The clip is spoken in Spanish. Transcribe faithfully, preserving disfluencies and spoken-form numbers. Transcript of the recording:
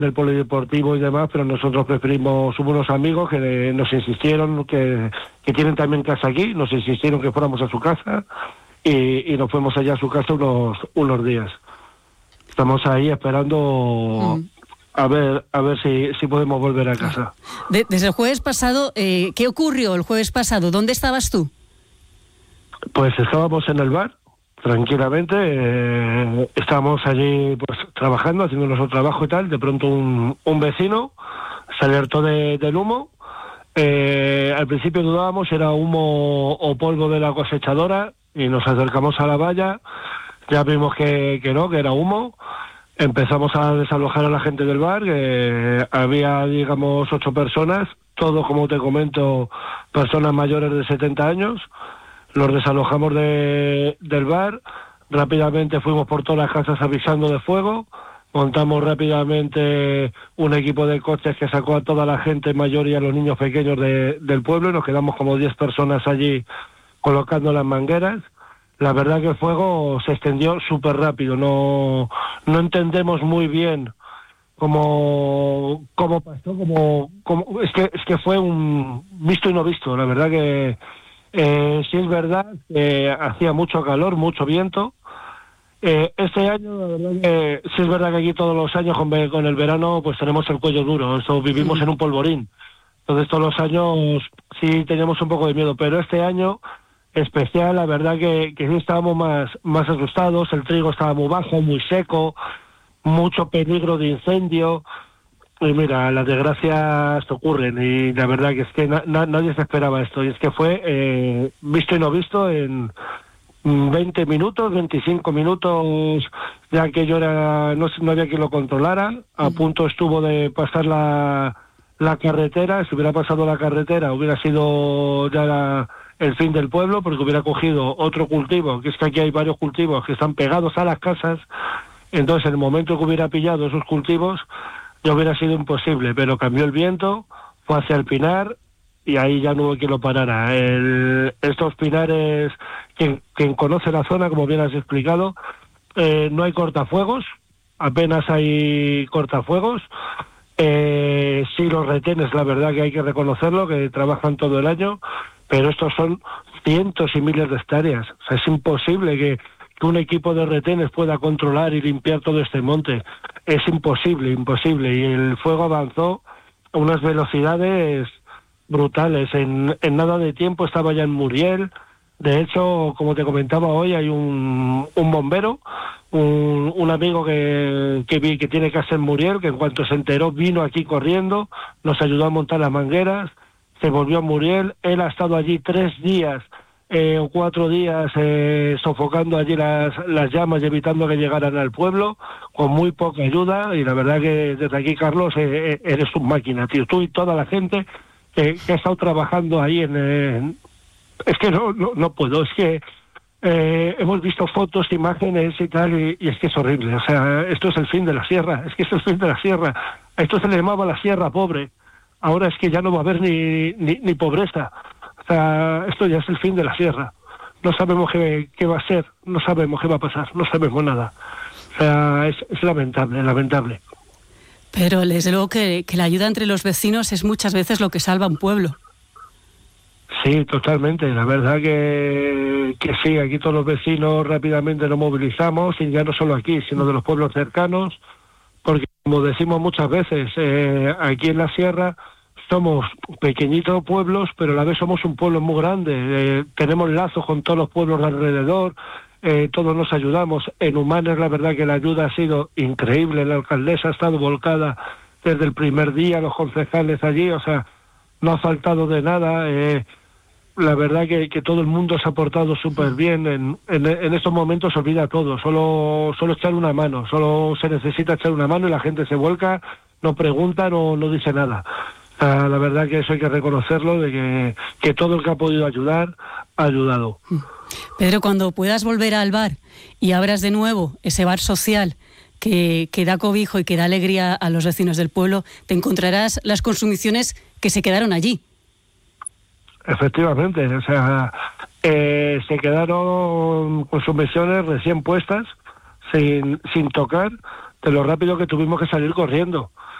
del polideportivo y demás, pero nosotros preferimos, hubo unos amigos que nos insistieron, que, que tienen también casa aquí, nos insistieron que fuéramos a su casa y, y nos fuimos allá a su casa unos, unos días. Estamos ahí esperando mm. a ver a ver si, si podemos volver a casa. De, desde el jueves pasado, eh, ¿qué ocurrió el jueves pasado? ¿Dónde estabas tú? Pues estábamos en el bar, tranquilamente, eh, estábamos allí pues trabajando, haciendo nuestro trabajo y tal, de pronto un, un vecino se alertó de, del humo, eh, al principio dudábamos si era humo o polvo de la cosechadora y nos acercamos a la valla, ya vimos que, que no, que era humo, empezamos a desalojar a la gente del bar, que había digamos ocho personas, todos como te comento, personas mayores de setenta años, los desalojamos de, del bar, rápidamente fuimos por todas las casas avisando de fuego, montamos rápidamente un equipo de coches que sacó a toda la gente mayor y a los niños pequeños de, del pueblo y nos quedamos como diez personas allí colocando las mangueras. La verdad que el fuego se extendió súper rápido, no, no entendemos muy bien cómo, cómo pasó, cómo, cómo, es que, es que fue un visto y no visto, la verdad que Eh, sí es verdad que eh, hacía mucho calor, mucho viento. Eh, este año, la verdad que sí es verdad que aquí todos los años con, con el verano pues tenemos el cuello duro, eso vivimos sí. en un polvorín. Entonces todos los años sí teníamos un poco de miedo, pero este año especial, la verdad que, que sí estábamos más, más asustados, el trigo estaba muy bajo, muy seco, mucho peligro de incendio. Y mira, las desgracias ocurren y la verdad que es que na- na- nadie se esperaba esto y es que fue eh, visto y no visto en veinte minutos, veinticinco minutos, ya que yo era, no, no había quien lo controlara, a punto estuvo de pasar la, la carretera, si hubiera pasado la carretera hubiera sido ya la, el fin del pueblo porque hubiera cogido otro cultivo, que es que aquí hay varios cultivos que están pegados a las casas, entonces en el momento que hubiera pillado esos cultivos ya hubiera sido imposible, pero cambió el viento, fue hacia el pinar y ahí ya no hubo quien lo parara. El, estos pinares, quien, quien conoce la zona, como bien has explicado, eh, no hay cortafuegos, apenas hay cortafuegos. Eh, sí, los retenes, la verdad que hay que reconocerlo, que trabajan todo el año, pero estos son cientos y miles de hectáreas. O sea, es imposible que que un equipo de retenes pueda controlar y limpiar todo este monte. Es imposible, imposible. Y el fuego avanzó a unas velocidades brutales. En, en nada de tiempo estaba ya en Muriel. De hecho, como te comentaba hoy, hay un, un bombero, un, un amigo que, que, vi, que tiene casa en Muriel, que en cuanto se enteró vino aquí corriendo, nos ayudó a montar las mangueras, se volvió a Muriel. Él ha estado allí tres días Eh, o cuatro días eh, sofocando allí las, las llamas y evitando que llegaran al pueblo, con muy poca ayuda, y la verdad que desde aquí, Carlos, eh, eres un máquina, tío, tú y toda la gente que, que ha estado trabajando ahí en... en es que no, no, no puedo, es que eh, hemos visto fotos, imágenes y tal, y, y es que es horrible, o sea, esto es el fin de la sierra, es que es el fin de la sierra, a esto se le llamaba la sierra pobre, ahora es que ya no va a haber ni, ni, ni pobreza. O sea, esto ya es el fin de la sierra. No sabemos qué, qué va a ser, no sabemos qué va a pasar, no sabemos nada. O sea, es, es lamentable, lamentable. Pero desde luego que, que la ayuda entre los vecinos es muchas veces lo que salva un pueblo. Sí, totalmente. La verdad que, que sí, aquí todos los vecinos rápidamente nos movilizamos, y ya no solo aquí, sino de los pueblos cercanos, porque como decimos muchas veces, eh, aquí en la sierra somos pequeñitos pueblos, pero a la vez somos un pueblo muy grande. Eh, tenemos lazos con todos los pueblos de alrededor, eh, todos nos ayudamos. En Humanes la verdad que la ayuda ha sido increíble, la alcaldesa ha estado volcada desde el primer día, los concejales allí, o sea, no ha faltado de nada. Eh, la verdad que, que todo el mundo se ha portado súper bien. En, en, en estos momentos se olvida todo, solo, solo echar una mano, solo se necesita echar una mano y la gente se vuelca, no pregunta, no, no dice nada. Uh, la verdad que eso hay que reconocerlo, de que, que todo el que ha podido ayudar, ha ayudado. Pedro, cuando puedas volver al bar y abras de nuevo ese bar social que, que da cobijo y que da alegría a los vecinos del pueblo, te encontrarás las consumiciones que se quedaron allí. Efectivamente, o sea, eh, se quedaron consumiciones recién puestas, sin, sin tocar, de lo rápido que tuvimos que salir corriendo.